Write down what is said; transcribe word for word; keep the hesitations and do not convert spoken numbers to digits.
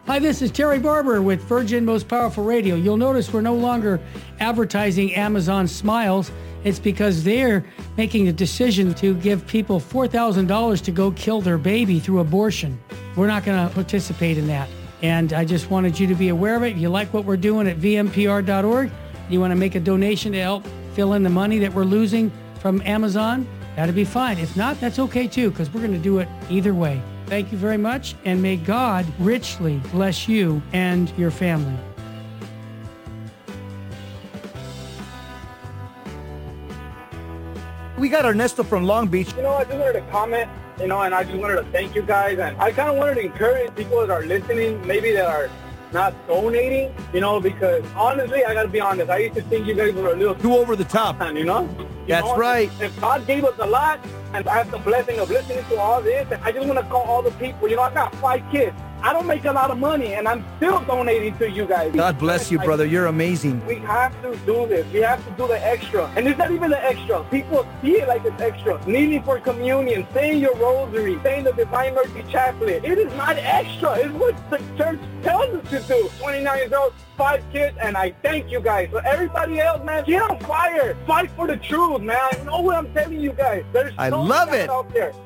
Hi, this is Terry Barber with Virgin Most Powerful Radio. You'll notice we're no longer advertising Amazon Smiles. It's because they're making a decision to give people four thousand dollars to go kill their baby through abortion. We're not going to participate in that. And I just wanted you to be aware of it. If you like what we're doing at V M P R dot org, you want to make a donation to help fill in the money that we're losing from Amazon, that'd be fine. If not, that's okay too, because we're going to do it either way. Thank you very much, and may God richly bless you and your family. We got Ernesto from Long Beach. You know, I just wanted to comment, you know, and I just wanted to thank you guys. And I kind of wanted to encourage people that are listening, maybe that are not donating, you know, because honestly, I got to be honest, I used to think you guys were a little too over the top, you know? You That's know, right. If, if God gave us a lot, and I have the blessing of listening to all this, and I just want to call all the people, you know, I got five kids. I don't make a lot of money, and I'm still donating to you guys. God bless you, brother. You're amazing. We have to do this. We have to do the extra. And it's not even the extra. People see it like it's extra. Kneeling for communion, saying your rosary, saying the Divine Mercy Chaplet. It is not extra. It's what the church tells us to do. twenty-nine years old, five kids, and I thank you guys. So everybody else, man, get on fire. Fight for the truth, man. I know what I'm telling you guys. There's I so love much it. out there.